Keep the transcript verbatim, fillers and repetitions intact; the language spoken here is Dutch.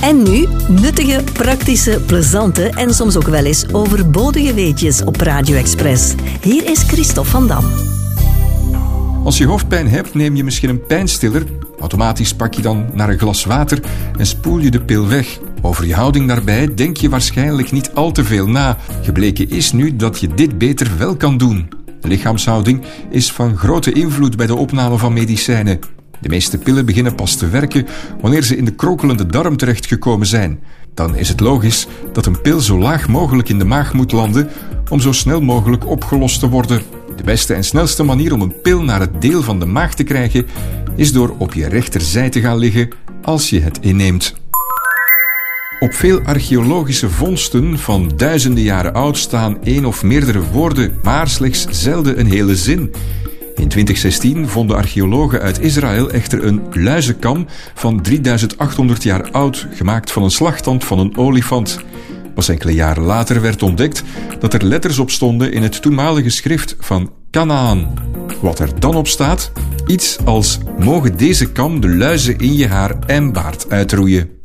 En nu nuttige, praktische, plezante en soms ook wel eens overbodige weetjes op Radio Express. Hier is Christophe van Dam. Als je hoofdpijn hebt, neem je misschien een pijnstiller. Automatisch pak je dan naar een glas water en spoel je de pil weg. Over je houding daarbij denk je waarschijnlijk niet al te veel na. Gebleken is nu dat je dit beter wel kan doen. De lichaamshouding is van grote invloed bij de opname van medicijnen. De meeste pillen beginnen pas te werken wanneer ze in de krokelende darm terechtgekomen zijn. Dan is het logisch dat een pil zo laag mogelijk in de maag moet landen om zo snel mogelijk opgelost te worden. De beste en snelste manier om een pil naar het deel van de maag te krijgen is door op je rechterzij te gaan liggen als je het inneemt. Op veel archeologische vondsten van duizenden jaren oud staan één of meerdere woorden, maar slechts zelden een hele zin. In twintig zestien vonden archeologen uit Israël echter een luizenkam van drieduizend achthonderd jaar oud, gemaakt van een slagtand van een olifant. Pas enkele jaren later werd ontdekt dat er letters op stonden in het toenmalige schrift van Kanaan. Wat er dan op staat? Iets als: mogen deze kam de luizen in je haar en baard uitroeien.